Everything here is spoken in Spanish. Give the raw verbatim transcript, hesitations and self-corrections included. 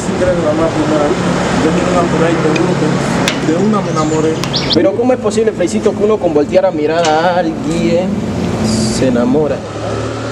sí creo en la máquina. Yo me enamoré y te juro que de una me enamoré. Pero ¿cómo es posible, Freicito, que uno con voltear a mirar a alguien se enamora?